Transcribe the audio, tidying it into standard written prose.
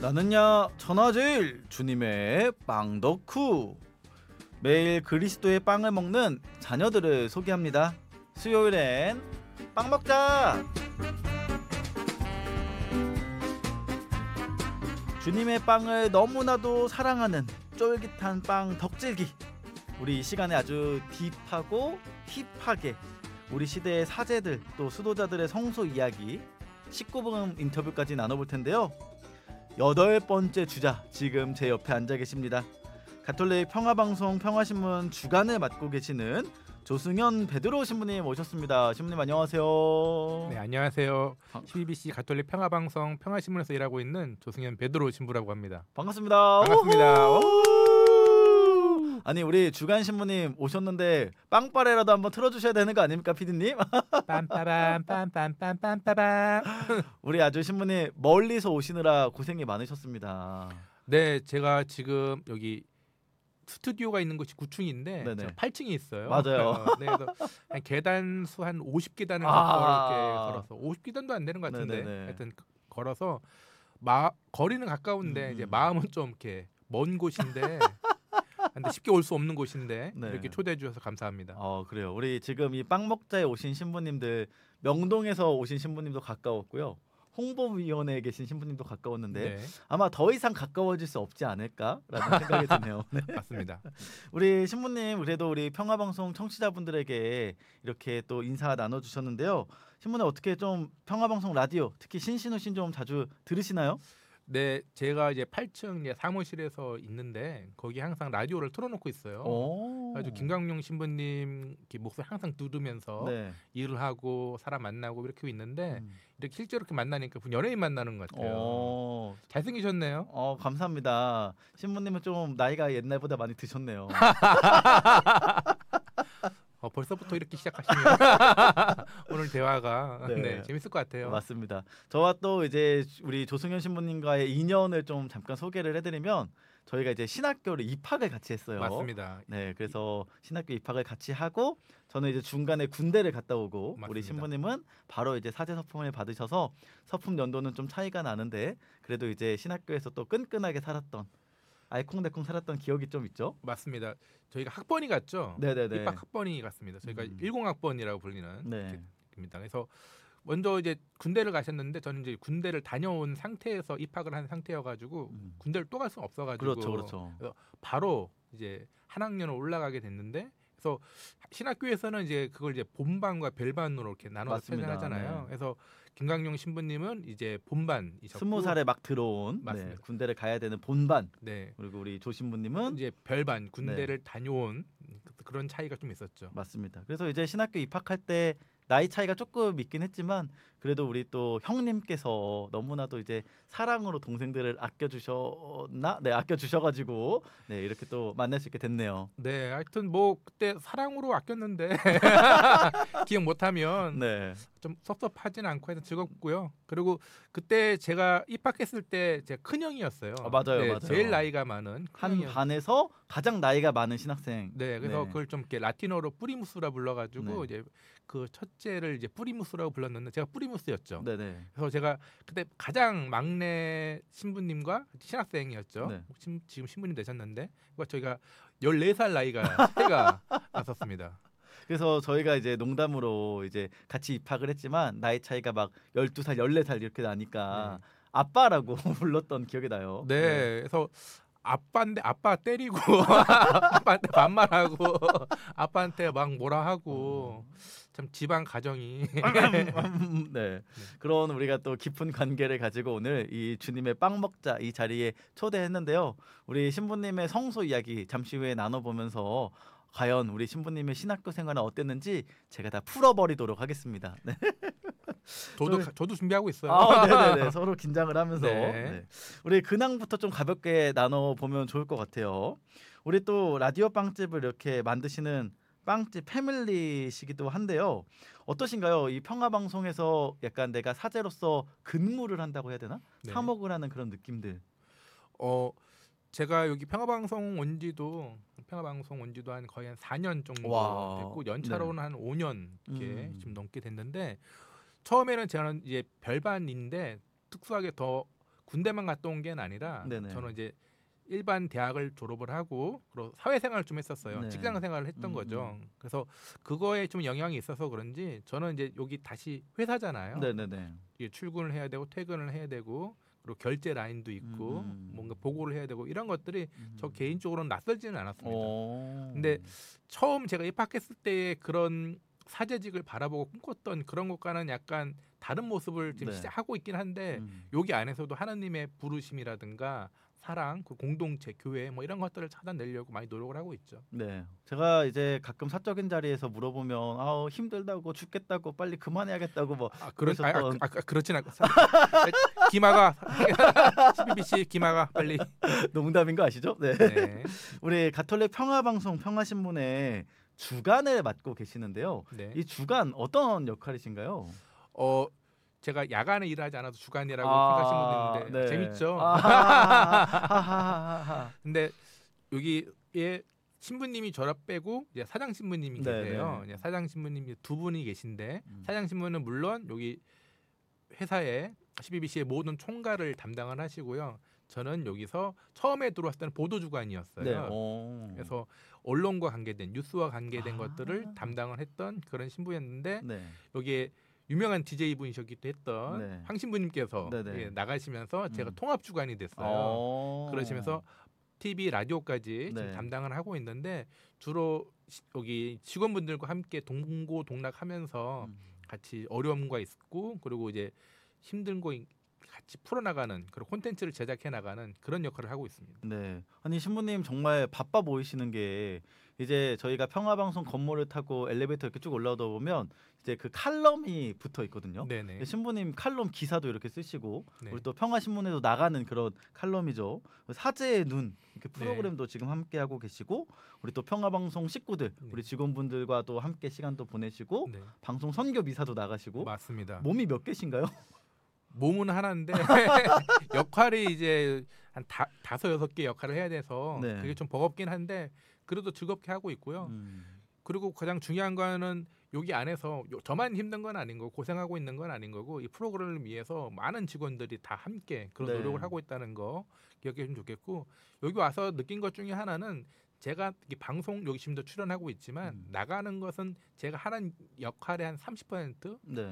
나는야 천하제일 주님의 빵 덕후. 매일 그리스도의 빵을 먹는 자녀들을 소개합니다. 수요일엔 빵 먹자. 주님의 빵을 너무나도 사랑하는 쫄깃한 빵 덕질기. 우리 이 시간에 아주 딥하고 힙하게 우리 시대의 사제들 또 수도자들의 성소 이야기 19분 인터뷰까지 나눠볼 텐데요. 8번째 주자 지금 제 옆에 앉아 계십니다. 가톨릭 평화방송 평화신문 주간을 맡고 계시는 조승현 베드로 신부님 오셨습니다. 신부님 안녕하세요. 네, 안녕하세요. CBBC 가톨릭 평화방송 평화신문에서 일하고 있는 조승현 베드로 신부라고 합니다. 반갑습니다. 반갑습니다. 아니 우리 주간 신부님 오셨는데 빵빠레라도 한번 틀어주셔야 되는 거 아닙니까, 피디님? 빰빠밤 빰빰빰빰빰빰. 우리 아주 신부님 멀리서 오시느라 고생이 많으셨습니다. 네, 제가 지금 여기 스튜디오가 있는 곳이 9층인데 네네. 제가 8층에 있어요. 맞아요. 네, 그래서 한 계단 수 한 50계단을 이렇게 걸어서 50계단도 안 되는 것 같은데 네네네. 하여튼 걸어서 거리는 가까운데 이제 마음은 좀 이렇게 먼 곳인데 근데 쉽게 올 수 없는 곳인데 네. 이렇게 초대해 주셔서 감사합니다. 그래요. 우리 지금 이 빵 먹자에 오신 신부님들 명동에서 오신 신부님도 가까웠고요. 홍보위원회에 계신 신부님도 가까웠는데 네, 아마 더 이상 가까워질 수 없지 않을까라는 생각이 드네요. 네. 맞습니다. 우리 신부님 그래도 우리 평화방송 청취자분들에게 이렇게 또 인사 나눠주셨는데요. 신부님 어떻게 좀 평화방송 라디오 특히 신신우신 좀 자주 들으시나요? 네, 제가 이제 8층 이제 사무실에서 있는데 거기 항상 라디오를 틀어놓고 있어요. 아주 김광용 신부님 목소리 항상 들으면서 네. 일을 하고 사람 만나고 이렇게 있는데 이렇게 실제로 이렇게 만나니까 연예인 만나는 것 같아요. 잘생기셨네요. 감사합니다. 신부님은 좀 나이가 옛날보다 많이 드셨네요. 벌써부터 이렇게 시작하시면 오늘 대화가 네. 재밌을 것 같아요. 맞습니다. 저와 또 이제 우리 조승현 신부님과의 인연을 좀 잠깐 소개를 해드리면 저희가 이제 신학교를 입학을 같이 했어요. 맞습니다. 네, 그래서 신학교 입학을 같이 하고 저는 이제 중간에 군대를 갔다 오고 맞습니다. 우리 신부님은 바로 이제 사제 서품을 받으셔서 서품 연도는 좀 차이가 나는데 그래도 이제 신학교에서 또 끈끈하게 살았던 알콩달콩 살았던 기억이 좀 있죠. 맞습니다. 저희가 학번이 같죠. 네네네. 입학 학번이 같습니다. 저희가 10학번이라고 불리는 네. 입니다. 그래서 먼저 이제 군대를 가셨는데 저는 이제 군대를 다녀온 상태에서 입학을 한 상태여가지고 군대를 또 갈 수는 없어가지고 그렇죠. 그래서 바로 이제 한 학년을 올라가게 됐는데 그래서 신학교에서는 이제 그걸 이제 본반과 별반으로 이렇게 나눠서 맞습니다. 표현하잖아요. 네. 그래서 김광용 신부님은 이제 본반이셨고 20살에 막 들어온 맞습니다. 군대를 가야 되는 본반 네. 그리고 우리 조 신부님은 이제 별반 군대를 다녀온 그런 차이가 좀 있었죠. 맞습니다. 그래서 이제 신학교 입학할 때 나이 차이가 조금 있긴 했지만 그래도 우리 또 형님께서 너무나도 이제 사랑으로 동생들을 아껴주셨나? 네, 아껴주셔가지고 네 이렇게 또 만날 수 있게 됐네요. 네, 하여튼 뭐 그때 사랑으로 아꼈는데 기억 못하면 네, 좀 섭섭하진 않고 해서 즐겁고요. 그리고 그때 제가 입학했을 때 제가 큰 형이었어요. 맞아요, 네, 맞아요. 제일 나이가 많은 큰 한 형이었- 반에서 가장 나이가 많은 신학생. 네, 그래서 네. 그걸 좀 이렇게 라틴어로 뿌리무스라 불러가지고 네. 이제 그 첫째를 이제 뿌리무스라고 불렀는데 제가 뿌리무스였죠. 네네. 그래서 제가 그때 가장 막내 신부님과 신학생이었죠. 네. 지금 신부님 되셨는데 그러니까 저희가 14살 나이가 차이가 났었습니다. 그래서 저희가 이제 농담으로 이제 같이 입학을 했지만 나이 차이가 막 12살, 14살 이렇게 나니까 아빠라고 불렀던 기억이 나요. 네, 그래서 아빠인데 아빠 때리고 아빠한테 반말하고 아빠한테 막 뭐라 하고 참 집안 가정이 네. 그런 우리가 또 깊은 관계를 가지고 오늘 이 주님의 빵 먹자 이 자리에 초대했는데요. 우리 신부님의 성소 이야기 잠시 후에 나눠보면서 과연 우리 신부님의 신학교 생활은 어땠는지 제가 다 풀어버리도록 하겠습니다. 네. 저도 준비하고 있어요. 네네네. 서로 긴장을 하면서 네. 네. 우리 근황부터 좀 가볍게 나눠보면 좋을 것 같아요. 우리 또 라디오 빵집을 이렇게 만드시는 빵집 패밀리시기도 한데요. 어떠신가요? 이 평화방송에서 약간 내가 사제로서 근무를 한다고 해야 되나? 네. 사목을 하는 그런 느낌들. 제가 여기 평화방송 온 지도 한 거의 한 4년 정도 와. 됐고 연차로는 한 5년 이렇게 좀 넘게 됐는데 처음에는 저는 이제 별반인데 특수하게 더 군대만 갔다 온 게 아니라 네네. 저는 이제 일반 대학을 졸업을 하고 그리고 사회생활을 좀 했었어요. 네. 직장 생활을 했던 거죠. 그래서 그거에 좀 영향이 있어서 그런지 저는 이제 여기 다시 회사잖아요. 네네네. 이게 출근을 해야 되고 퇴근을 해야 되고 그리고 결제 라인도 있고 뭔가 보고를 해야 되고 이런 것들이 저 개인적으로는 낯설지는 않았습니다. 근데 처음 제가 입학했을 때의 그런 사제직을 바라보고 꿈꿨던 그런 것과는 약간 다른 모습을 지금 네. 시작하고 있긴 한데 여기 안에서도 하나님의 부르심이라든가 사랑, 그 공동체, 교회 뭐 이런 것들을 찾아내려고 많이 노력을 하고 있죠. 네. 제가 이제 가끔 사적인 자리에서 물어보면 아우 힘들다고 죽겠다고 빨리 그만해야겠다고 뭐 그러셨던 그렇진 않고 기마가 CBBC 기마가 빨리 농담인 거 아시죠? 네. 네. 우리 가톨릭 평화방송 평화신문의 주간을 맡고 계시는데요. 네. 이 주간 어떤 역할이신가요? 제가 야간에 일하지 않아도 주간이라고 생각하시는 분도 있는데 네. 재밌죠. 아하하하하하. 근데 여기에 신부님이 저를 빼고 이제 사장 신부님이 네, 계세요. 네. 이제 사장 신부님이 두 분이 계신데 음. 사장 신부는 물론 여기 회사에 CBBC의 모든 총괄을 담당을 하시고요. 저는 여기서 처음에 들어왔을 때는 보도 주간이었어요. 네. 오. 그래서 언론과 관계된 뉴스와 관계된 아. 것들을 담당을 했던 그런 신부였는데 네. 여기에 유명한 DJ 분이셨기도 했던 네. 황 신부님께서 네네. 예, 나가시면서 제가 음. 통합 주간이 됐어요. 그러시면서 TV 라디오까지 네. 지금 담당을 하고 있는데 주로 여기 직원분들과 함께 동고동락하면서 같이 어려움과 있고 그리고 이제 힘든 거 같이 풀어나가는 그런 콘텐츠를 제작해 나가는 그런 역할을 하고 있습니다. 네. 아니 신부님 정말 바빠 보이시는 게 이제 저희가 평화방송 건물을 타고 엘리베이터 이렇게 쭉 올라오다 보면 이제 그 칼럼이 붙어 있거든요. 네네. 신부님 칼럼 기사도 이렇게 쓰시고 네. 우리 또 평화신문에도 나가는 그런 칼럼이죠. 사제의 눈 이렇게 네. 프로그램도 지금 함께 하고 계시고 우리 또 평화방송 식구들 네. 우리 직원분들과 또 함께 시간도 보내시고 네. 방송 선교 미사도 나가시고 맞습니다. 몸이 몇 개신가요? 몸은 하나인데 역할이 이제 한 다섯 여섯 개 역할을 해야 돼서 네. 그게 좀 버겁긴 한데 그래도 즐겁게 하고 있고요. 그리고 가장 중요한 거는 여기 안에서 저만 힘든 건 아닌 거고 고생하고 있는 건 아닌 거고 이 프로그램을 위해서 많은 직원들이 다 함께 그런 네. 노력을 하고 있다는 거 기억해 주면 좋겠고 여기 와서 느낀 것 중에 하나는 제가 이 방송 여기 지금도 출연하고 있지만 나가는 것은 제가 하는 역할의 한 30% 네.